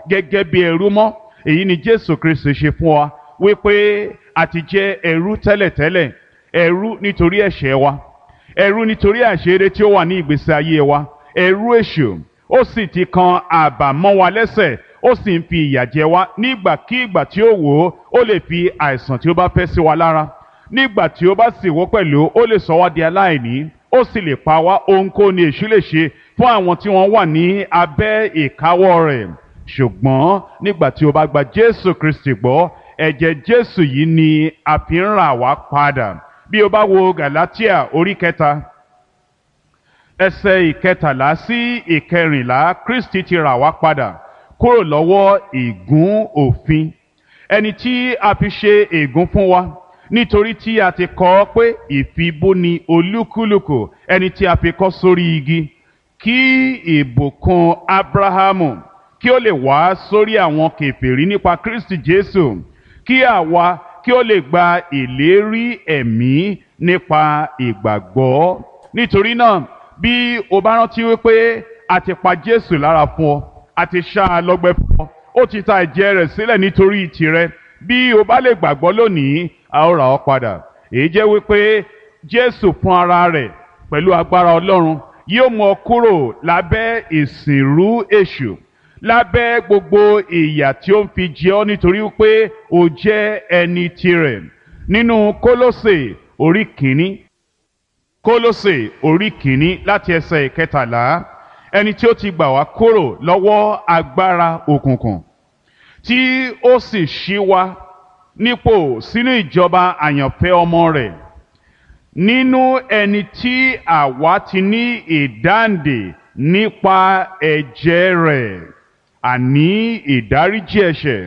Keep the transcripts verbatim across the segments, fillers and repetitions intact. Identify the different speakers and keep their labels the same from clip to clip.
Speaker 1: gẹ́gẹ́ bí ẹrú mọ́. Èyí ni Jésù Kristi ṣe fún wa wípé a ti jẹ́ ẹrú tẹ́lẹ̀tẹ́lẹ̀, ẹrú nítorí ẹ̀ṣẹ̀ wa, ẹrú nítorí àṣírí tí ó wà ní ìgbésí ayé wa, ẹrú èṣù. Ó sì ti kan àbà mọ́ wa lẹ́sẹ̀, ó sì ń fi ìyà jẹ wá. Nígbàkígbà tí ó wò ó, ó lè fi àìsàn tí ó bá fẹ́ sí wa lára. Nígbà tí ó bá sì wò pẹ̀lú, ó lè sọ wá di aláìní, ó sì lè pa wá. Ohunkóhun ni èṣù lè ṣe fún àwọn tí wọ́n wà ní abẹ́ ìkáwọ́ rẹ̀. Ṣùgbọ́n nígbà tí o bá gba Jésù Kristi gbọ́, ẹ̀jẹ̀ Jésù yìí ni a fi ń rà wá padà. Bí o bá wo Gàlátíà orí kẹta, ẹsẹ̀ ìkẹtàlá sí ìkẹrìnlá, Kristi ti rà wá padà kúrò lọ́wọ́ ègún òfin, ẹni tí a fi ṣe ègún fún wa, nítorí tí a ti kọ ọ́ pé ìfibúni olúkúlùkù ẹni tí a fi kọ́ sórí igi, kí ìbùkún Ábúráhámù kí ó lè wá sórí àwọn kèfèrí nípa Kristi Jésù, kí àwa kí ó lè gba ìlérí ẹ̀mí nípa ìgbàgbọ́. Nítorí náà, bí o bá rántí wípé a ti pa Jésù lára fún ọ, a ti ṣá a lọ́gbẹ́ fún ọ, ó ti ta ẹ̀jẹ̀ rẹ̀ sílẹ̀ nítorí tìrẹ. Bí o bá lè gbàgbọ́ lónìí, a ó rà ọ́ padà. Èyí jẹ́ wípé Jésù fún ara rẹ̀ pẹ̀lú agbára Ọlọ́run yóò mú ọ kúrò lábẹ́ ìsìnrú èṣù, lábẹ́ gbogbo ìyà tí ó ń fi jẹ ọ́ nítorí wípé o jẹ́ ẹni tirẹ̀. Nínú Kólósè orí kìíní, Kólósè orí kìíní láti ẹsẹ̀ ìkẹtàlá, ẹni tí ó ti gbà wá kúrò lọ́wọ́ agbára òkùnkùn, tí ó sì ṣí wa nípò sínú ìjọba àyànfẹ́ ọmọ rẹ̀, nínú ẹni tí àwa ti ní ìdáǹdè nípa ẹ̀jẹ̀ rẹ̀, àní ìdáríjì ẹ̀ṣẹ̀.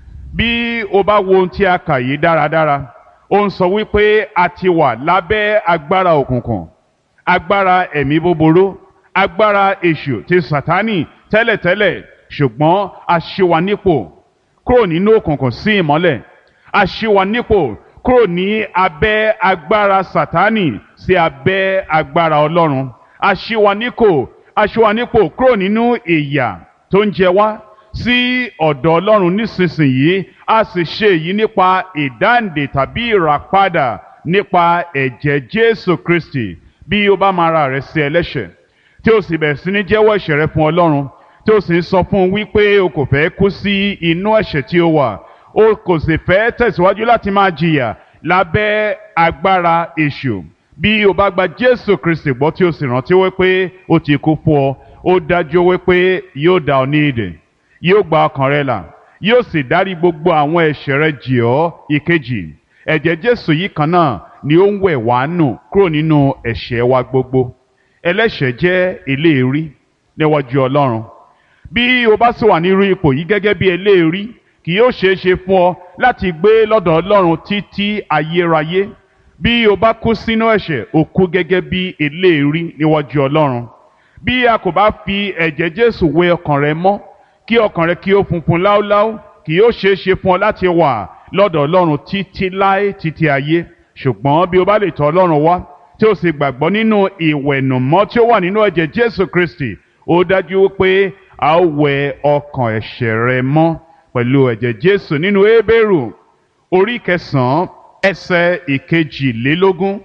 Speaker 1: Bí o bá wo ohun tí a kà yìí dáradára, ó ń sọ wípé a ti wà lábẹ́ agbára òkùnkùn, agbára ẹ̀mí búburú, agbára èṣù ti Sátánì tẹ́lẹ̀tẹ́lẹ̀, ṣùgbọ́n a ṣí wa nípò kúrò nínú òkùnkùn sí ìmọ́lẹ̀. A ṣí wa nípò kúrò ní abẹ́ agbára Sátánì sí abẹ́ agbára Ọlọ́run. A ṣí wa nípò, a ṣí wa nípò kúrò nínú ìyà tó ń jẹ wá sí ọ̀dọ̀ Ọlọ́run nísinsìnyí. A sì ṣe èyí nípa ìdáǹdè tàbí ìràpadà nípa ẹ̀jẹ̀ Jésù Kristi. Bí o bá máa ra rẹ sí ẹlẹ́ṣẹ̀, tí o sì bẹ̀rẹ̀ sí ní jẹ́wọ́ ẹ̀ṣẹ̀ rẹ fún Ọlọ́run, tí o sì ń sọ fún un wípé o kò fẹ́ kú sí inú ẹ̀ṣẹ̀ tí o wà, o kò sì fẹ́ tẹ̀síwájú láti máa jìyà lábẹ́ agbára èṣù. Bí o bá gba Jésù Kristi gbọ́ tí o sì rántí wípé ó ti kú fún ọ, ó dájú wípé yóò dá ọ ní ìdè, yóò gba ọkàn rẹ là, yóò sì dárí gbogbo àwọn ẹ̀ṣẹ̀ rẹ jì ọ́. Ìkejì, ẹ̀jẹ̀ Jésù yìí kan náà ni ó ń wẹ̀ wá nù kúrò nínú ẹ̀ṣẹ̀ wa gbogbo. Ẹlẹ́ṣẹ̀ jẹ́ eléèrí níwájú Ọlọ́run. Bí o bá sì wà nírú ipò yìí gẹ́gẹ́ bí eléèrí, kì yóò ṣeé ṣe fún ọ láti gbé lọ́dọ̀ Ọlọ́run títí ayérayé. Bí o bá kú sínú ẹ̀ṣẹ̀, o kú gẹ́gẹ́ bí eléèrí níwájú Ọlọ́run. Bí a kò bá fi ẹ̀jẹ̀ Jésù wẹ ọkàn rẹ mọ́, kí ọkàn rẹ kí ó funfun láúláú, kì yóò ṣeé ṣe fún ọ láti wà lọ́dọ̀ Ọlọ́run títí láé títí ayé. Ṣùgbọ́n bí o bá lè tọ̀ Ọlọ́run wá, tí o sì gbàgbọ́ nínú ìwẹ̀nùmọ́ tí ó wà nínú ẹ̀jẹ̀ Jésù Kristi, ó dájú wípé a ó wẹ ọkàn ẹ̀ṣẹ̀ rẹ mọ́ pẹ̀lú ẹ̀jẹ̀ Jésù. Nínú Hébérù orí kẹsàn-án ẹsẹ̀ ìkejìlélógún,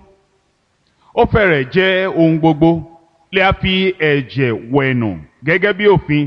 Speaker 1: ó fẹ́rẹ̀ jẹ́ ohun gbogbo lè a fi ẹ̀jẹ̀ wẹ̀nù gẹ́gẹ́ bí òfin,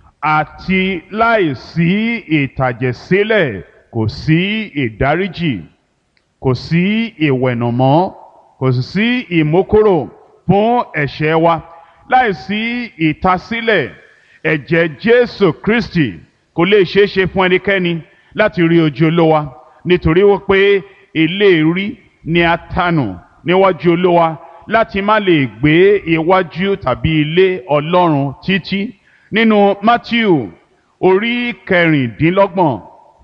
Speaker 1: àti láìsí ìtàjẹ̀sílẹ̀ kò sí ìdáríjì, kò sí ìwẹ̀nùmọ́, kò sí ìmúkúrò fún ẹ̀ṣẹ̀ wa. Láìsí ìtasílẹ̀ ẹ̀jẹ̀ Jésù Kristi, kò lè ṣeé ṣe fún ẹnikẹ́ni láti rí ojú Olúwa, nítorí wípé eléèrí ni a tanù níwájú Olúwa láti má lè gbé iwájú tàbí ilé Ọlọ́run títí. Nínú Mátíù orí kẹrìndínlọ́gbọ̀n,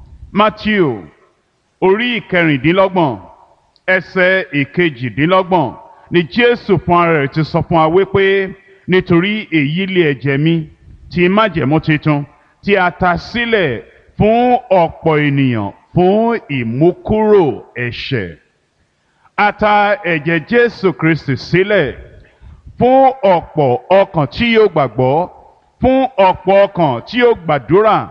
Speaker 1: Mátíù orí kẹrìndínlọ́gbọ̀n ẹsẹ̀ ìkejìdínlọ́gbọ̀n ni Jésù fún ara rẹ̀ ti sọ fún wa wípé nítorí èyí lé ẹ̀jẹ̀ mi ti májẹ̀mú titun tí a ta sílẹ̀ fún ọ̀pọ̀ ènìyàn fún ìmúkúrò ẹ̀ṣẹ̀. A ta ẹ̀jẹ̀ Jésù Kristi sílẹ̀ fún ọ̀pọ̀ ọkàn tí yóò gbàgbọ́, fún ọ̀pọ̀ ọkàn tí yóò gbàdúrà